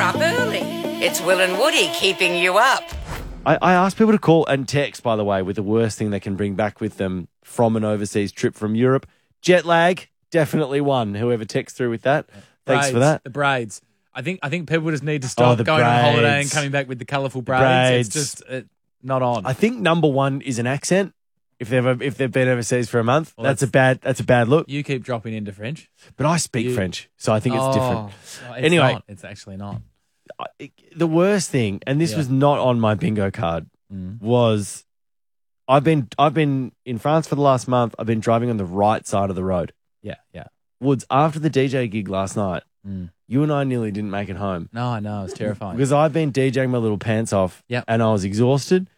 up early. It's Will and Woody keeping you up. I asked people to call and text, by the way, with the worst thing they can bring back with them from an overseas trip from Europe. Jet lag, definitely one. Whoever texts through with that, thanks for that. The braids. I think people just need to stop going on holiday and coming back with the colourful braids. It's just not on. I think number one is an accent. If they've been overseas for a month, that's a bad look. You keep dropping into French, but I speak French, so I think it's different. No, Anyway, it's actually not. The worst thing, and this was not on my bingo card, was I've been in France for the last month. I've been driving on the right side of the road. Yeah. Woods, after the DJ gig last night, you and I nearly didn't make it home. No, I know. It's terrifying. Because I've been DJing my little pants off and I was exhausted.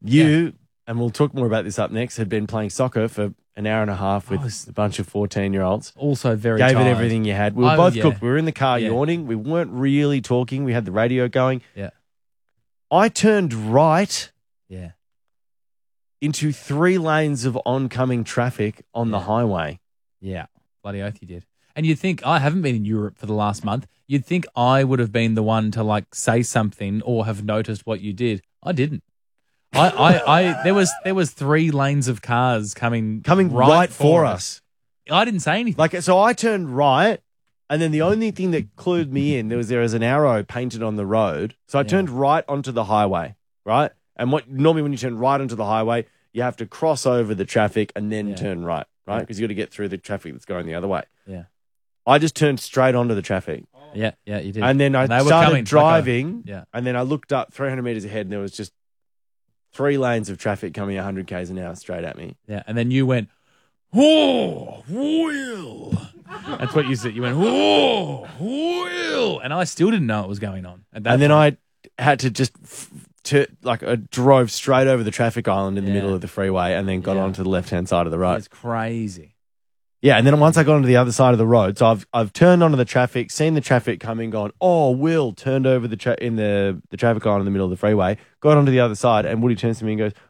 And we'll talk more about this up next, had been playing soccer for an hour and a half with a bunch of 14-year-olds. Also very Gave tired. it everything you had. We were both cooked. We were in the car yawning. We weren't really talking. We had the radio going. Yeah. I turned right Yeah. into 3 lanes of oncoming traffic on the highway. Yeah. Bloody oath you did. And you'd think, I haven't been in Europe for the last month. You'd think I would have been the one to say something or have noticed what you did. I didn't. There was 3 lanes of cars coming right for us. I didn't say anything. So I turned right, and then the only thing that clued me in, there was an arrow painted on the road. So I turned right onto the highway, right? And normally when you turn right onto the highway, you have to cross over the traffic and then turn right? Because you got to get through the traffic that's going the other way. Yeah. I just turned straight onto the traffic. Yeah, you did. And then I They were started coming, driving, yeah. and then I looked up 300 meters ahead, and there was just 3 lanes of traffic coming 100 k's an hour straight at me. Yeah, and then you went, "Oh, Will." That's what you said. You went, "Oh, Will," and I still didn't know what was going on. And then I had to just I drove straight over the traffic island in the middle of the freeway, and then got onto the left-hand side of the road. It's crazy. Yeah, and then once I got onto the other side of the road, so I've turned onto the traffic, seen the traffic coming, gone, "Oh, Will," turned over in the traffic island in the middle of the freeway, got onto the other side, and Woody turns to me and goes,